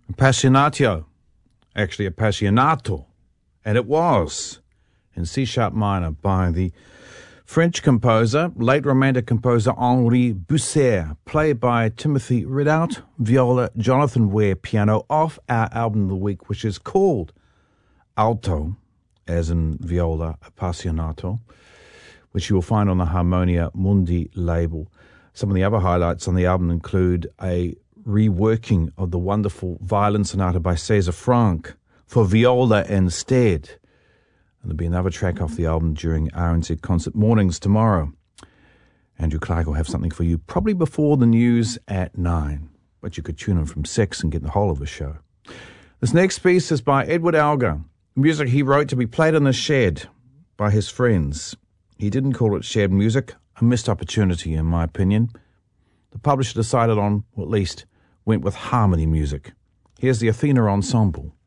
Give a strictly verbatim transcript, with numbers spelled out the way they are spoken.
Appassionatio, actually Appassionato, and it was in C-sharp minor by the French composer, late Romantic composer Henri Bousser, played by Timothy Ridout, viola, Jonathan Ware, piano, off our album of the week, which is called Alto, as in viola, Appassionato, which you will find on the Harmonia Mundi label. Some of the other highlights on the album include a reworking of the wonderful violin sonata by César Franck for viola instead. And there'll be another track off the album during R N Z Concert Mornings tomorrow. Andrew Clark will have something for you probably before the news at nine, but you could tune in from six and get the whole of the show. This next piece is by Edward Alger, music he wrote to be played in the shed by his friends. He didn't call it shed music, a missed opportunity in my opinion. The publisher decided on, or at least went with harmony music. Here's the Athena Ensemble.